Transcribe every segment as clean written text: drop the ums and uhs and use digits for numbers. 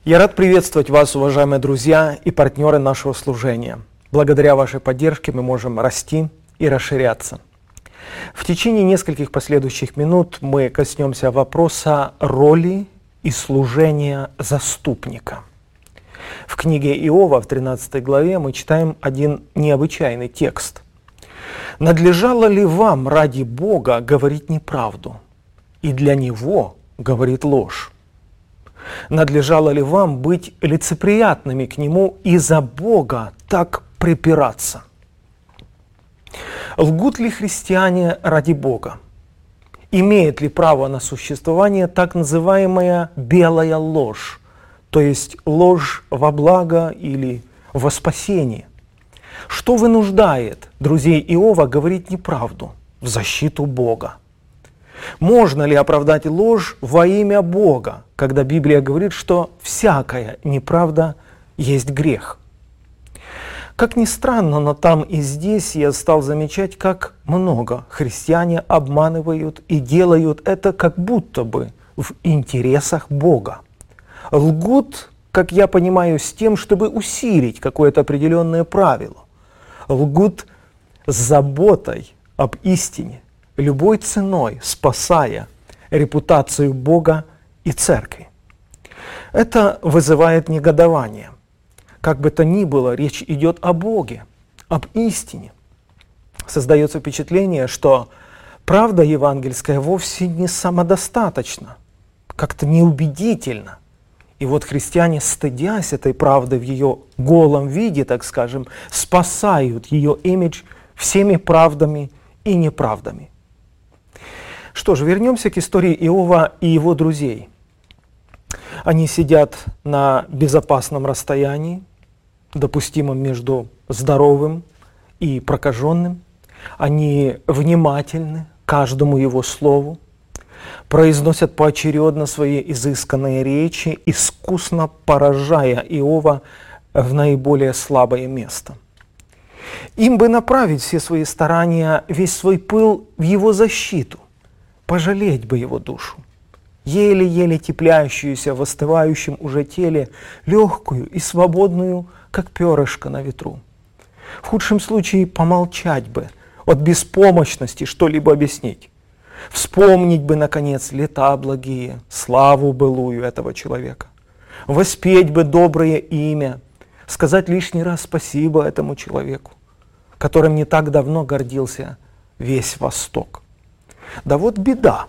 Я рад приветствовать вас, уважаемые друзья и партнеры нашего служения. Благодаря вашей поддержке мы можем расти и расширяться. В течение нескольких последующих минут мы коснемся вопроса роли и служения заступника. В книге Иова, в 13 главе, мы читаем один необычайный текст. «Надлежало ли вам ради Бога говорить неправду, и для Него говорит ложь? Надлежало ли вам быть лицеприятными к Нему и за Бога так припираться? Лгут ли христиане ради Бога? Имеет ли право на существование так называемая белая ложь, то есть ложь во благо или во спасение? Что вынуждает друзей Иова говорить неправду в защиту Бога? Можно ли оправдать ложь во имя Бога, когда Библия говорит, что всякая неправда есть грех? Как ни странно, но там и здесь я стал замечать, как много христиане обманывают и делают это как будто бы в интересах Бога. Лгут, как я понимаю, с тем, чтобы усилить какое-то определенное правило. Лгут с заботой об истине, любой ценой спасая репутацию Бога и Церкви. Это вызывает негодование. Как бы то ни было, речь идет о Боге, об истине. Создается впечатление, что правда евангельская вовсе не самодостаточна, как-то неубедительна. И вот христиане, стыдясь этой правды в ее голом виде, так скажем, спасают ее имидж всеми правдами и неправдами. Что же, вернемся к истории Иова и его друзей. Они сидят на безопасном расстоянии, допустимом между здоровым и прокаженным. Они внимательны каждому его слову, произносят поочередно свои изысканные речи, искусно поражая Иова в наиболее слабое место. Им бы направить все свои старания, весь свой пыл в его защиту, пожалеть бы его душу, еле-еле тепляющуюся в остывающем уже теле, легкую и свободную, как перышко на ветру. В худшем случае помолчать бы, от беспомощности что-либо объяснить. Вспомнить бы, наконец, лета благие, славу былую этого человека. Воспеть бы доброе имя, сказать лишний раз спасибо этому человеку, которым не так давно гордился весь Восток. Да вот беда.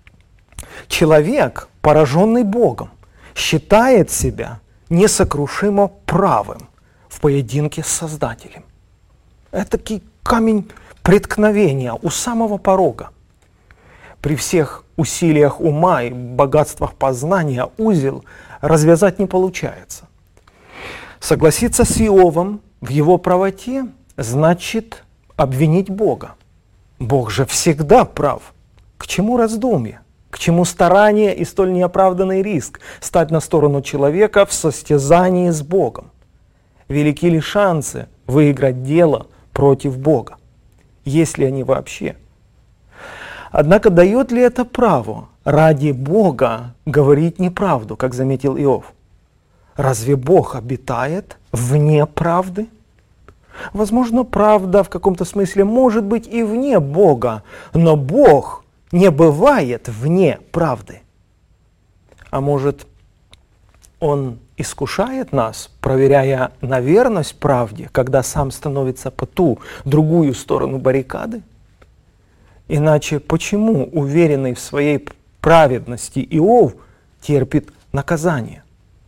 Человек, пораженный Богом, считает себя несокрушимо правым в поединке с Создателем. Этакий камень преткновения у самого порога. При всех усилиях ума и богатствах познания узел развязать не получается. Согласиться с Иовом в его правоте значит обвинить Бога. Бог же всегда прав. К чему раздумья? К чему старание и столь неоправданный риск стать на сторону человека в состязании с Богом? Велики ли шансы выиграть дело против Бога? Есть ли они вообще? Однако дает ли это право ради Бога говорить неправду, как заметил Иов? Разве Бог обитает вне правды? Возможно, правда в каком-то смысле может быть и вне Бога, но Бог не бывает вне правды. А может, Он искушает нас, проверяя на верность правде, когда сам становится по ту, другую сторону баррикады? Иначе почему уверенный в своей праведности Иов терпит наказание?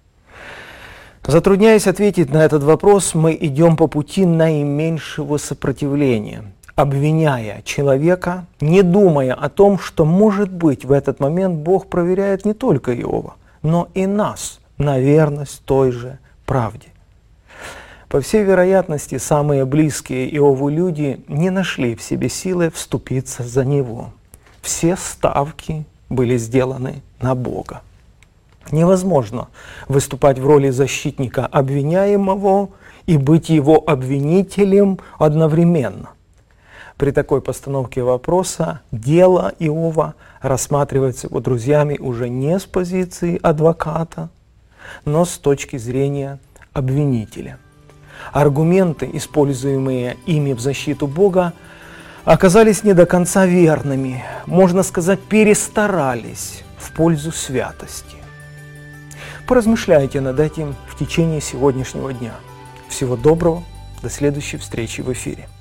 Затрудняясь ответить на этот вопрос, мы идем по пути наименьшего сопротивления, обвиняя человека, не думая о том, что, может быть, в этот момент Бог проверяет не только Иова, но и нас на верность той же правде. По всей вероятности, самые близкие Иову люди не нашли в себе силы вступиться за него. Все ставки были сделаны на Бога. Невозможно выступать в роли защитника обвиняемого и быть его обвинителем одновременно. При такой постановке вопроса дело Иова рассматривается его друзьями уже не с позиции адвоката, но с точки зрения обвинителя. Аргументы, используемые ими в защиту Бога, оказались не до конца верными, можно сказать, перестарались в пользу святости. Поразмышляйте над этим в течение сегодняшнего дня. Всего доброго, до следующей встречи в эфире.